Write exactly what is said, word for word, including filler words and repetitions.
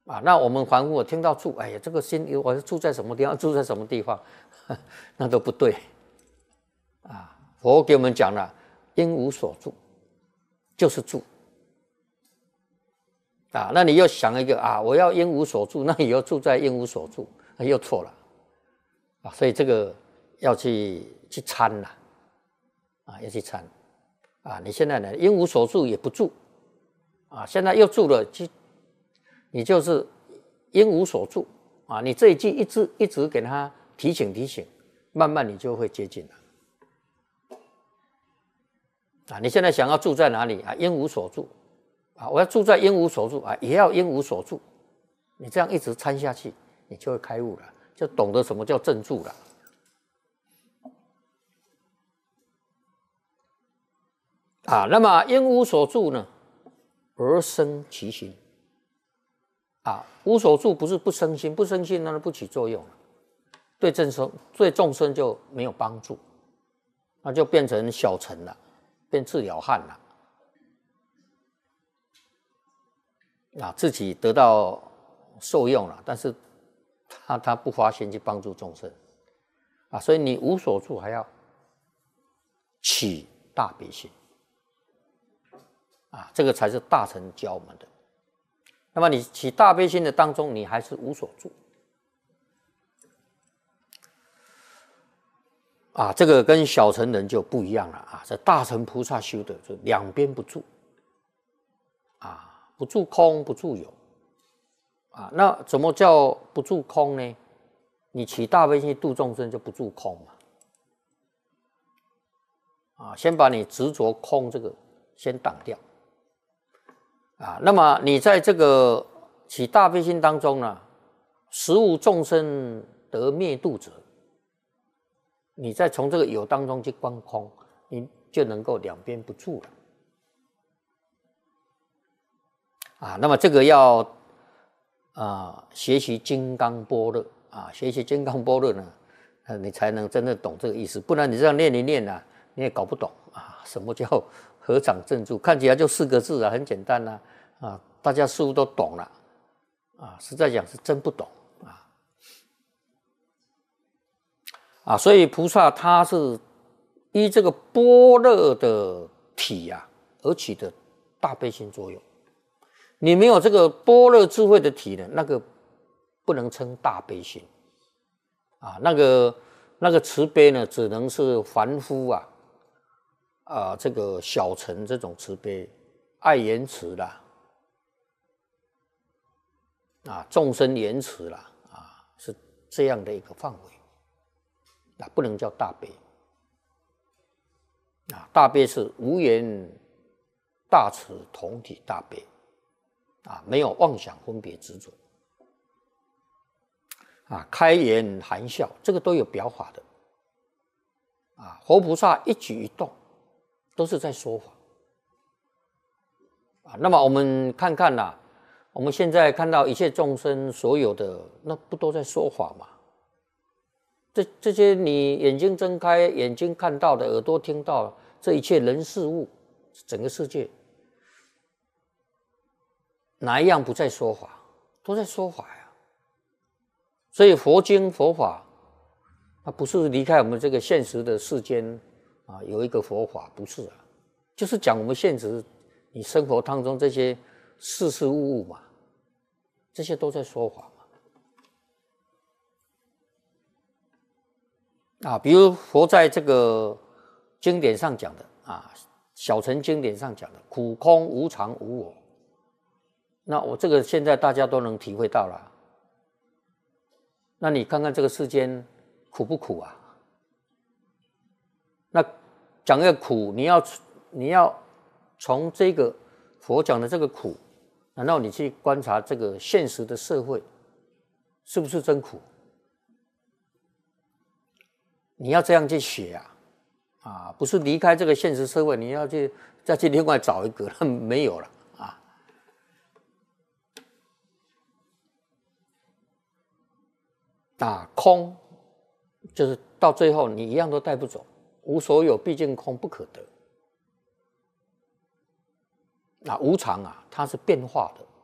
啊，那我们凡夫我听到住，哎呀，这个心我是住在什么地方，住在什么地方，那都不对。啊，佛给我们讲了，因无所住，就是住。啊，那你又想一个啊，我要因无所住，那你又住在因无所住，那又错了。啊，所以这个要去去参了，啊，要去参。啊，你现在呢，因无所住也不住，啊，现在又住了，就你就是因无所住，啊，你这一句一直一直给他提醒提醒，慢慢你就会接近了。啊，你现在想要住在哪里啊？因无所住，啊，我要住在因无所住啊，也要因无所住。你这样一直参下去，你就会开悟了，就懂得什么叫正住了。啊，那么因无所住呢，而生其心。啊，无所住不是不生心，不生心那不起作用了，对众生对众生就没有帮助，那就变成小乘了，变自了汉了。啊，自己得到受用了，但是他他不发心去帮助众生。啊，所以你无所住还要起大悲心。啊，这个才是大乘教我们的。那么你起大悲心的当中，你还是无所住。啊，这个跟小乘人就不一样了啊！这大乘菩萨修的就两边不住。啊，不住空，不住有。啊，那怎么叫不住空呢？你起大悲心度众生就不住空嘛。啊，先把你执着空这个先挡掉。啊，那么你在这个起大悲心当中呢，实无众生得灭度者，你再从这个有当中去观空，你就能够两边不住了。啊，那么这个要啊、呃、学习金刚般若啊，学习金刚般若呢，呃，你才能真的懂这个意思，不然你这样念一念啊，你也搞不懂啊，什么叫合掌正住？看起来就四个字啊，很简单啊，啊，大家似乎都懂了，啊，实在讲是真不懂啊，啊，所以菩萨他是依这个般若的体啊而起的大悲心作用。你没有这个般若智慧的体呢，那个不能称大悲心啊，那个那个慈悲呢，只能是凡夫啊。啊，这个小乘这种慈悲，爱言慈啦，啊，众生言慈啦，啊，是这样的一个范围，啊，不能叫大悲，啊，大悲是无言大慈同体大悲，啊，没有妄想分别执着，啊，开颜含笑，这个都有表法的，啊，活菩萨一举一动。都是在说法啊。那么我们看看啦，我们现在看到一切众生所有的，那不都在说法吗？这这些你眼睛睁开，眼睛看到的，耳朵听到这一切人事物，整个世界，哪一样不在说法？都在说法呀。所以佛经佛法，它不是离开我们这个现实的世间。啊，有一个佛法不是啊，就是讲我们现实你生活当中这些事事物物嘛，这些都在说法嘛。啊，比如佛在这个经典上讲的啊，小乘经典上讲的苦空无常无我，那我这个现在大家都能体会到了。那你看看这个世间苦不苦啊？那讲一个苦，你要你要从这个佛讲的这个苦，难道你去观察这个现实的社会，是不是真苦？你要这样去学啊，啊，不是离开这个现实社会，你要去再去另外找一个，那没有了啊。啊，空就是到最后你一样都带不走。无所有，毕竟空不可得。啊，无常啊，它是变化的，